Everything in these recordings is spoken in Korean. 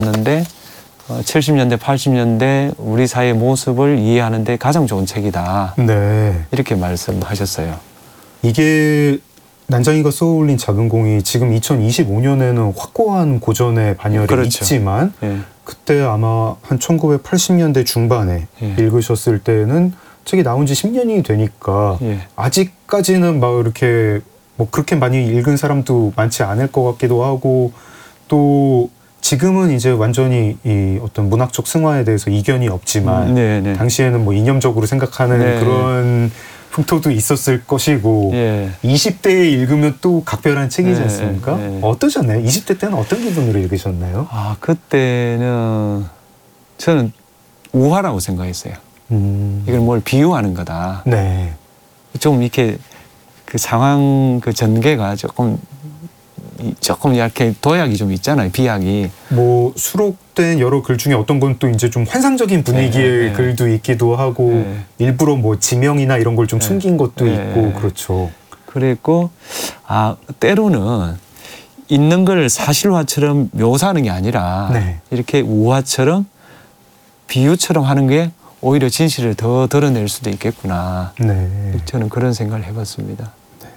데 70년대, 80년대 우리 사회의 모습을 이해하는 데 가장 좋은 책이다. 네. 이렇게 말씀하셨어요. 이게 난장이가 쏘아올린 작은 공이 지금 2025년에는 확고한 고전의 반열에 그렇죠. 있지만 예. 그때 아마 한 1980년대 중반에 예. 읽으셨을 때는 책이 나온 지 10년이 되니까 예. 아직까지는 막 이렇게 뭐 그렇게 많이 읽은 사람도 많지 않을 것 같기도 하고 또 지금은 이제 완전히 이 어떤 문학적 승화에 대해서 이견이 없지만 네네. 당시에는 뭐 이념적으로 생각하는 네. 그런 풍토도 있었을 것이고 예. 20대에 읽으면 또 각별한 책이지 네, 않습니까? 네. 어떠셨나요? 20대 때는 어떤 기분으로 읽으셨나요? 아, 그때는 저는 우화라고 생각했어요. 이걸 뭘 비유하는 거다. 네. 좀 이렇게 그 상황 그 전개가 조금 이렇게 도약이 좀 있잖아요. 비약이. 뭐 수록된 여러 글 중에 어떤 건 또 이제 좀 환상적인 분위기의 네, 네. 글도 있기도 하고 네. 일부러 뭐 지명이나 이런 걸 좀 네. 숨긴 것도 네. 있고 그렇죠. 그랬고 때로는 있는 걸 사실화처럼 묘사하는 게 아니라 네. 이렇게 우화처럼 비유처럼 하는 게 오히려 진실을 더 드러낼 수도 있겠구나. 네. 저는 그런 생각을 해봤습니다.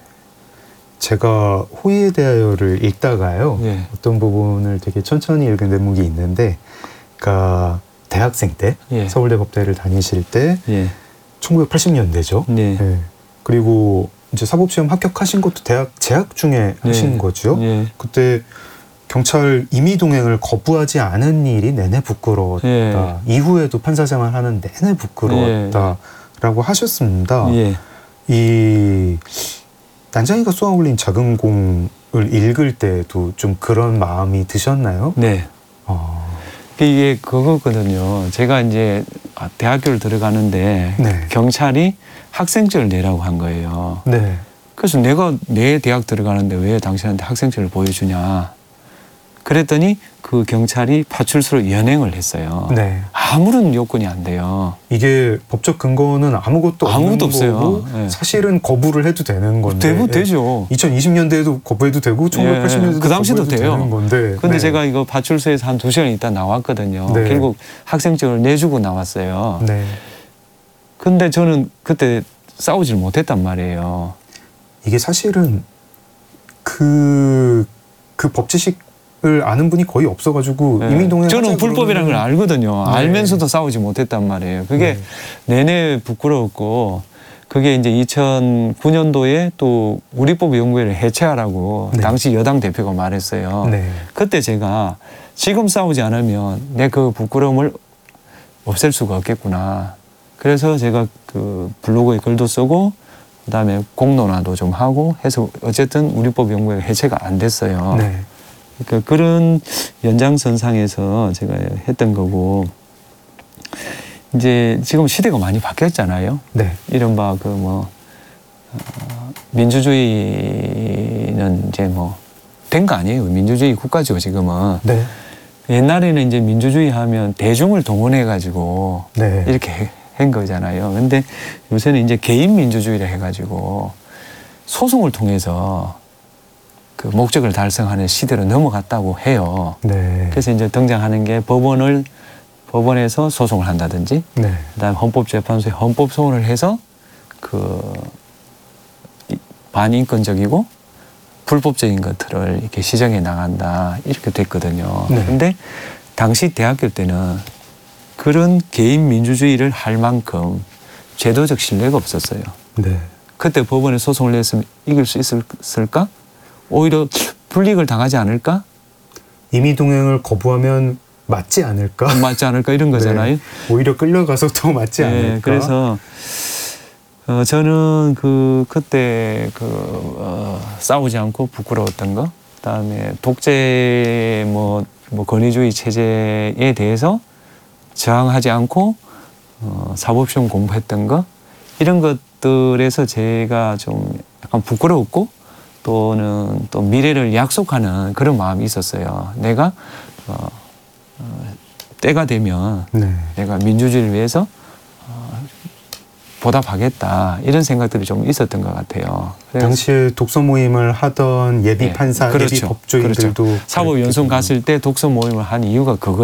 제가 호의에 대하여를 읽다가요. 예. 어떤 부분을 되게 천천히 읽은 대목이 있는데 그러니까 대학생 때 예. 서울대 법대를 다니실 때 예. 1980년대죠. 네. 예. 그리고 이제 사법시험 합격하신 것도 대학 재학 중에 하신 예. 거죠. 예. 그때 경찰 임의동행을 거부하지 않은 일이 내내 부끄러웠다. 예. 이후에도 판사 생활하는 내내 부끄러웠다라고 하셨습니다. 예. 이 난장이가 쏘아올린 작은 공을 읽을 때도 좀 그런 마음이 드셨나요? 네. 이게 그거거든요. 제가 이제 대학교를 들어가는데 네. 경찰이 학생증을 내라고 한 거예요. 네. 그래서 내가 내 대학 들어가는데 왜 당신한테 학생증을 보여주냐. 그랬더니 그 경찰이 파출소로 연행을 했어요. 네. 아무런 요건이 안 돼요. 이게 법적 근거는 아무것도 없는 거고 네. 사실은 거부를 해도 되는 건데 되죠. 2020년대에도 거부해도 되고 1980년대도 그 당시도 거부해도 돼요. 되는 건데 근데 네. 제가 이거 파출소에서 한 2시간 있다 나왔거든요. 네. 결국 학생증을 내주고 나왔어요. 네. 근데 저는 그때 싸우질 못했단 말이에요. 이게 사실은 그 법 지식을 아는 분이 거의 없어가지고 네. 임의동행 저는 불법이라는 걸 알거든요. 네. 알면서도 싸우지 못했단 말이에요. 그게 내내 부끄러웠고 그게 이제 2009년도에 또 우리법연구회를 해체하라고 네. 당시 여당 대표가 말했어요. 네. 그때 제가 지금 싸우지 않으면 내 그 부끄러움을 없앨 수가 없겠구나. 그래서 제가 그 블로그에 글도 쓰고 그다음에 공론화도 좀 하고 해서 어쨌든 우리법연구회가 해체가 안 됐어요. 네. 그러니까 그런 연장선상에서 제가 했던 거고 이제 지금 시대가 많이 바뀌었잖아요. 네. 이른바 그 뭐 민주주의는 이제 뭐 된 거 아니에요. 민주주의 국가죠 지금은. 네. 옛날에는 이제 민주주의 하면 대중을 동원해 가지고 네. 이렇게 한 거잖아요. 근데 요새는 이제 개인 민주주의를 해가지고 소송을 통해서 그 목적을 달성하는 시대로 넘어갔다고 해요. 네. 그래서 이제 등장하는 게 법원에서 소송을 한다든지, 네. 그다음 헌법재판소에 헌법 소원을 해서 그 반인권적이고 불법적인 것들을 이렇게 시정해 나간다 이렇게 됐거든요. 네. 근데 당시 대학교 때는 그런 개인 민주주의를 할 만큼 제도적 신뢰가 없었어요. 네. 그때 법원에 소송을 냈으면 이길 수 있을까? 오히려 불이익을 당하지 않을까? 임의동행을 거부하면 맞지 않을까? 맞지 않을까? 이런 거잖아요. 네. 오히려 끌려가서 더 맞지 않을까? 그래서 저는 그때 싸우지 않고 부끄러웠던 거, 그다음에 독재 뭐 권위주의 체제에 대해서 저항하지 않고 사법시험 공부했던 거 이런 것들에서 제가 좀 약간 부끄러웠고 또는 또 미래를 약속하는 그런 마음이 있었어요. 내가 때가 되면 네. 내가 민주주의를 위해서 보답하겠다 이런 생각들이 좀 있었던 것 같아요. 그래서 당시에 독서 모임을 하던 예비 네, 판사, 그렇죠. 예비 법조인들도 사법연수원 갔을 때 독서 모임을 한 이유가 그거예요.